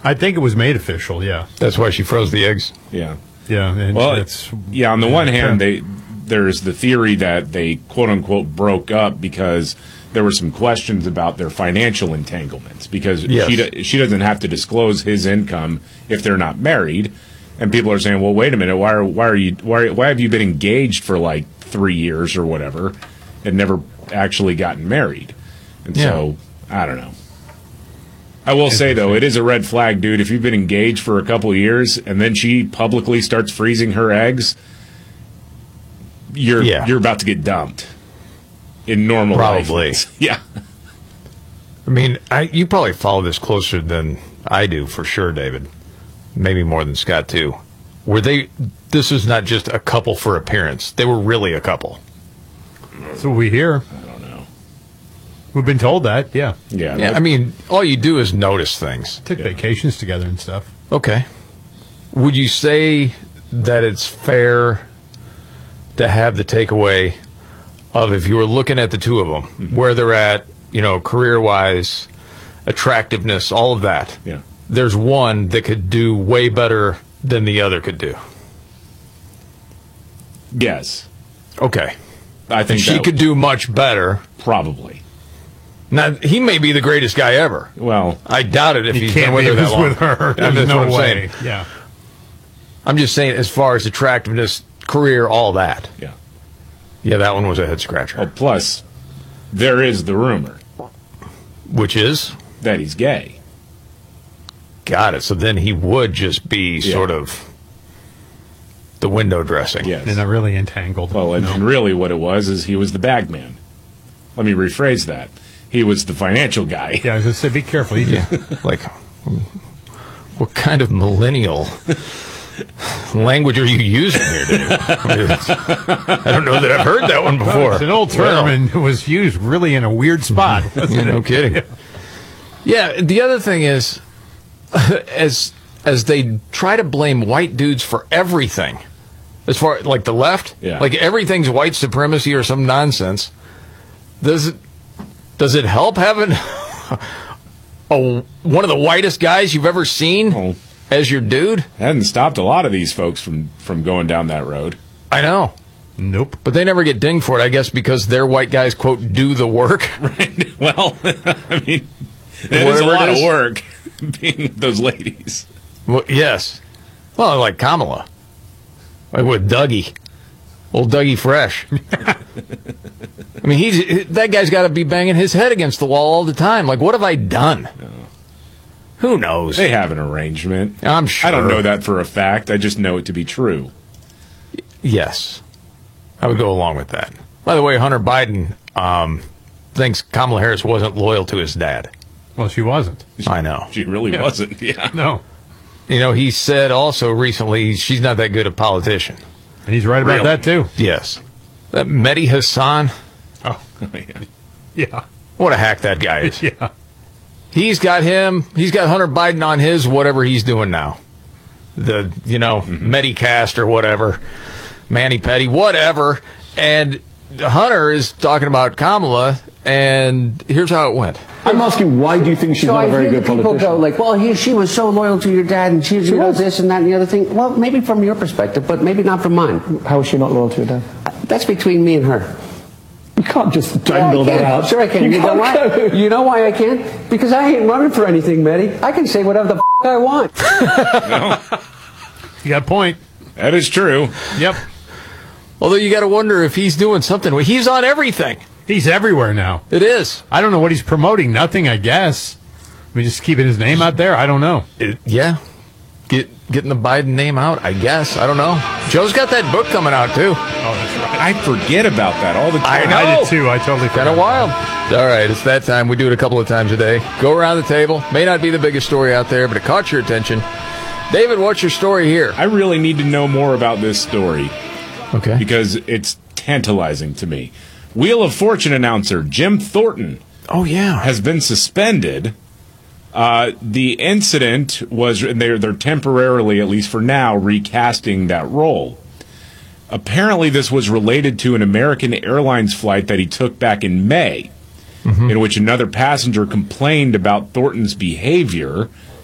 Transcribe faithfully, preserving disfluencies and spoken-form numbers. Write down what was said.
I think it was made official, yeah. That's why she froze the eggs. Yeah. Yeah. And well, it's, yeah, on the yeah, one hand, yeah. they there's the theory that they, quote-unquote, broke up because there were some questions about their financial entanglements, because yes. she, do, she doesn't have to disclose his income if they're not married. And people are saying, well, wait a minute, why are, why are you why, why have you been engaged for like three years or whatever and never actually gotten married? And yeah. so, I don't know. I will say, though, it is a red flag, dude. If you've been engaged for a couple of years and then she publicly starts freezing her eggs, you're yeah. you're about to get dumped in normal probably. life. Yeah. I mean, I, you probably follow this closer than I do, for sure, David. Maybe more than Scott, too. Were they, this is not just a couple for appearance. They were really a couple. That's what we hear. I don't know. We've been told that, yeah. Yeah. Yeah, I mean, all you do is notice things. Took Yeah. vacations together and stuff. Okay. Would you say that it's fair to have the takeaway of, if you were looking at the two of them, mm-hmm. where they're at, you know, career-wise, attractiveness, all of that, Yeah. there's one that could do way better than the other could do? Yes. Okay. I think And she that- could do much better. Probably. Now, he may be the greatest guy ever. Well, I doubt it if You he's can't been with be her that long. with her. That's There's no what I'm way. saying. Yeah. I'm just saying, as far as attractiveness, career, all that. yeah. Yeah, that one was a head scratcher. Oh, plus, there is the rumor Which is? that he's gay. Got it. So then he would just be Yeah. sort of the window dressing. Yes. They're not really entangled. Well, and, No. and really what it was is he was the bag man. Let me rephrase that. He was the financial guy. Yeah, I was going to say, be careful. You Yeah. Like, what kind of millennial language are you using here, Dave? I, mean, I don't know that I've heard that one before. It's an old term, Well, and it was used really in a weird spot. yeah, no kidding. Yeah, the other thing is, as as they try to blame white dudes for everything, as far like the left, Yeah. like everything's white supremacy or some nonsense. Does it does it help having a one of the whitest guys you've ever seen Oh. as your dude? Hadn't stopped a lot of these folks from, from going down that road. I know, Nope. but they never get dinged for it. I guess because their white guys quote do the work. Right. Well, I mean, it is a Whatever it lot of is. work being with those ladies. Well, yes. Well, like Kamala. Like with Dougie. Old Dougie Fresh. I mean, he's that guy's got to be banging his head against the wall all the time. Like, what have I done? Who knows? They have an arrangement. I'm sure. I don't know that for a fact. I just know it to be true. Yes. I would go along with that. By the way, Hunter Biden um, thinks Kamala Harris wasn't loyal to his dad. Well, she wasn't. I know. She really Yeah. wasn't. Yeah. No. You know, he said also recently she's not that good a politician. And he's right about Really? that, too. Yes. That Mehdi Hassan, Oh, yeah. what a hack that guy is. Yeah. He's got him, he's got Hunter Biden on his whatever he's doing now. The, you know, Mm-hmm. Medicast or whatever. Manny Petty, whatever. And Hunter is talking about Kamala, and here's how it went. I'm asking, why do you think she's So not I a very hear good people politician? go like, well, he, she was so loyal to your dad, and she, you know, was. this and that and the other thing. Well, maybe from your perspective, but maybe not from mine. How is she not loyal to your dad? That's between me and her. You can't just Yeah, I dangle that can. out. Sure I can. You, You know can't why? go- You know why I can? Because I ain't running for anything, Mehdi. I can say whatever the f*** I want. You got a point. That is true. Yep. Although you got to wonder if he's doing something. Well, he's on everything. He's everywhere now. It is. I don't know what he's promoting. Nothing, I guess. I mean, just keeping his name out there? I don't know. It, yeah. Get Getting the Biden name out, I guess. I don't know. Joe's got that book coming out, too. Oh, that's right. I forget about that all the I time. know. I did, too. I totally forgot. Kind of wild. All right, it's that time. We do it a couple of times a day. Go around the table. May not be the biggest story out there, but it caught your attention. David, what's your story here? I really need to know more about this story Okay. because it's tantalizing to me. Wheel of Fortune announcer Jim Thornton Oh, yeah. has been suspended. Uh, the incident was, and they're, they're temporarily, at least for now, recasting that role. Apparently, this was related to an American Airlines flight that he took back in May, mm-hmm. in which another passenger complained about Thornton's behavior